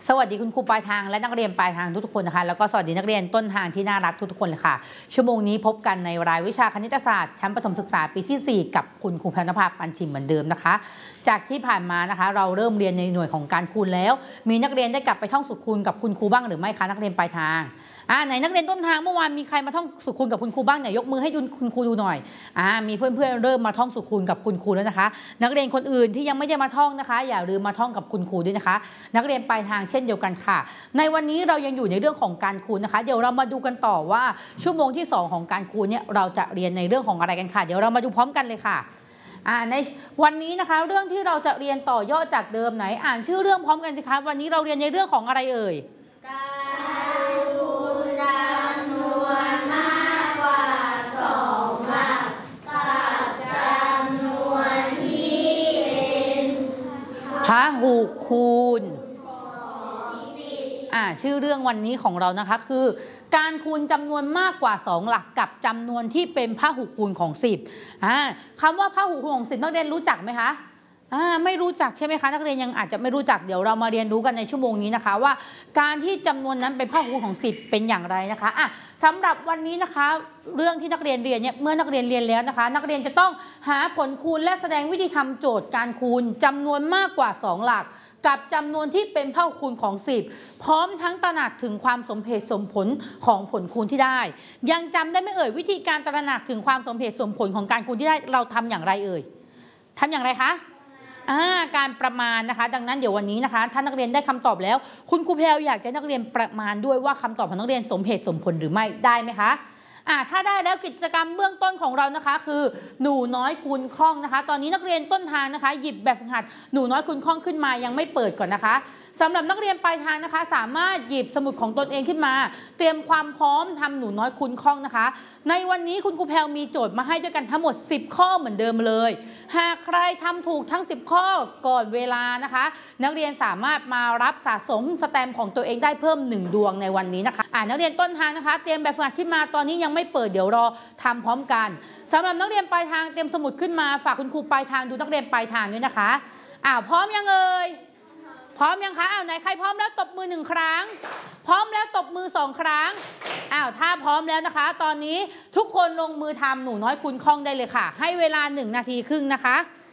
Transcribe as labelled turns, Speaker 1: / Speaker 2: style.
Speaker 1: สวัสดีคุณครูปลายทางและนักเรียนปลายทางทุกๆคนนะคะแล้วก็สวัสดีนักเรียนต้นทางที่น่ารักทุกๆคนเลยค่ะชั่วโมงนี้พบกันในรายวิชาคณิตศาสตร์ชั้นประถมศึกษาปีที่4กับคุณครูแพรวนภาปันชิมเหมือนเดิมนะคะจากที่ผ่านมานะคะเราเริ่มเรียนในหน่วยของการคูณแล้วมีนักเรียนได้กลับไปท่องสูตรคูณกับคุณครูบ้างหรือไม่คะนักเรียนปลายทางไหนนักเรียนต้นทางเมื่อวานมีใครมาท่องสูตรคูณกับคุณครูบ้างเนี่ยยกมือให้ดูคุณครูดูหน่อยมีเพื่อนๆเริ่มมาท่องสูตรคูณกับคุณครูแล้วนะคะนักเรียนคนอื่นที่ยังไม่ได้มาท่องนะคะอย่าลืมมาท่องกับคุณครูด้วยนะคะนักเรียนปลายทางเช่นเดียวกันค่ะในวันนี้เรายังอยู่ในเรื่องของการคูณนะคะเดี๋ยวเรามาดูกันต่อว่าชั่วโมงที่2ของการคูณเนี่ยเราจะเรียนในเรื่องของอะไรกันค่ะเดี๋ยวเรามาดูพร้อมกันเลยค่ะในวันนี้นะคะเรื่องที่เราจะเรียนต่อยอดจากเดิมไหนอ่านชื่อเรื่องพร้อมกันสิคะวันนี้เราเรียนในเรื่องของอะไรเอ่ย
Speaker 2: การคูณจำนวนมากกว่า2หลักกับจำนวนที่เป็น
Speaker 1: พหุคูณชื่อเรื่องวันนี้ของเรานะคะคือการคูณจำนวนมากกว่า2หลักกับจำนวนที่เป็นพหุคูณของ10คำว่าพหุคูณของ10นักเรียนรู้จักไหมคะไม่รู้จักใช่ไหมคะนักเรียนยังอาจจะไม่รู้จักเดี๋ยวเรามาเรียนรู้กันในชั่วโมงนี้นะคะว่าการที่จำนวนนั้นเป็นพหุคูณของ10เป็นอย่างไรนะคะสำหรับวันนี้นะคะเรื่องที่นักเรียนเรียนเนี่ยเมื่อนักเรียนเรียนแล้วนะคะนักเรียนจะต้องหาผลคูณและแสดงวิธีทำโจทย์การคูณจำนวนมากกว่า2หลักกับจำนวนที่เป็นพหุคูณของ10พร้อมทั้งตระหนักถึงความสมเหตุสมผลของผลคูณที่ได้ยังจำได้ไหมเอ่ยวิธีการตระหนักถึงความสมเหตุสมผลของการคูณที่ได้เราทำอย่างไรเอ่ยทำอย่างไรคะการประมาณนะคะดังนั้นเดี๋ยววันนี้นะคะถ้านักเรียนได้คำตอบแล้วคุณครูแพรวอยากจะนักเรียนประมาณด้วยว่าคำตอบของนักเรียนสมเหตุสมผลหรือไม่ได้ไหมคะถ้าได้แล้วกิจกรรมเบื้องต้นของเรานะคะคือหนูน้อยคูณคล่องนะคะตอนนี้นักเรียนต้นทางนะคะหยิบแบบฝึกหัดหนูน้อยคูณคล่องขึ้นมายังไม่เปิดก่อนนะคะสำหรับนักเรียนปลายทางนะคะสามารถหยิบสมุดของตนเองขึ้นมาเตรียมความพร้อมทำหนูน้อยคูณคล่องนะคะในวันนี้คุณครูแพรวมีโจทย์มาให้ด้วยกันทั้งหมด10ข้อเหมือนเดิมเลยหากใครทำถูกทั้ง10ข้อก่อนเวลานะคะนักเรียนสามารถมารับสะสมสแตมป์ของตัวเองได้เพิ่ม1ดวงในวันนี้นะคะนักเรียนต้นทางนะคะเตรียมแบบฝึกหัดขึ้นมาตอนนี้ยังไม่เปิดเดี๋ยวรอทำพร้อมกันสำหรับนักเรียนปลายทางเตรียมสมุดขึ้นมาฝากคุณครูปลายทางดูนักเรียนปลายทางด้วยนะคะพร้อมยังเอ่ยพร้อมยังคะไหนใครพร้อมแล้วตบมือ1ครั้งพร้อมแล้วตบมือ2ครั้งถ้าพร้อมแล้วนะคะตอนนี้ทุกคนลงมือทำหนูน้อยคูณคล่องได้เลยค่ะให้เวลา1นาทีครึ่งนะคะ